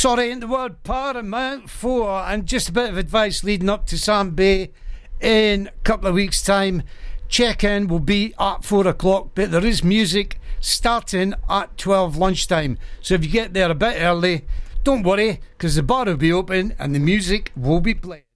Sorry, and the word Paramount 4, and just a bit of advice leading up to Sam Bay in a couple of weeks' time. Check-in will be at 4 o'clock, but there is music starting at 12 lunchtime. So if you get there a bit early, don't worry, because the bar will be open and the music will be playing.